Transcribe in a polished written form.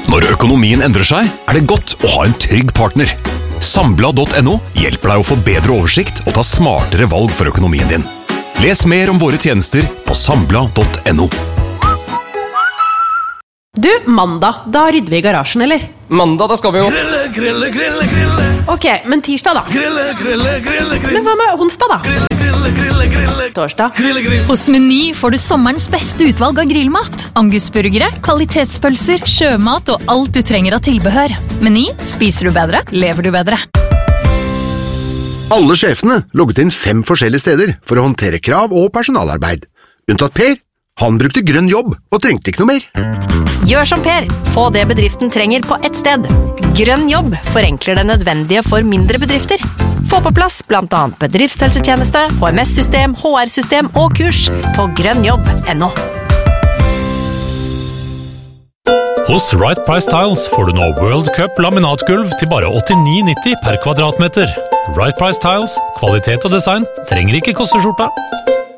Når økonomien endrer seg, det godt å ha en trygg partner. Sambla.no hjelper deg å få bedre oversikt og ta smartere valg for økonomien din. Les mer om våre tjenester på sambla.no. Du, mandag, da rydder vi i garasjen, eller? Mandag, da skal vi jo Grille. Ok, men tirsdag da? Grille. Men hva med onsdag da? Grille. Torsdag? Hos Meny får du sommerens beste utvalg av grillmat. Angusburgere, kvalitetspølser, sjømat og alt du trenger av tilbehør. Meny, spiser du bedre, lever du bedre. Alle sjefene logget inn 5 forskjellige steder for å håndtere krav og personalarbeid. Unntatt Per. Han brukte grønn jobb og trengte ikke noe mer. Gjør som Per. Få det bedriften trenger på ett sted. Grønn jobb forenkler det nødvendige for mindre bedrifter. Få på plass blant annet bedriftshelsetjeneste, HMS-system, HR-system og kurs på grønnjobb.no. Hos Right Price Tiles får du nå World Cup laminatgulv til bare 89,90 per kvadratmeter. Right Price Tiles, kvalitet og design trenger ikke koste skjorta.